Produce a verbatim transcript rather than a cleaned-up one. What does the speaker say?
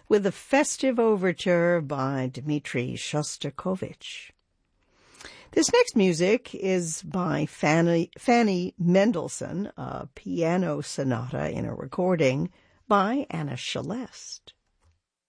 with the Festive Overture by Dmitri Shostakovich. This next music is by Fanny, Fanny Mendelssohn, a piano sonata in a recording by Anna Celeste.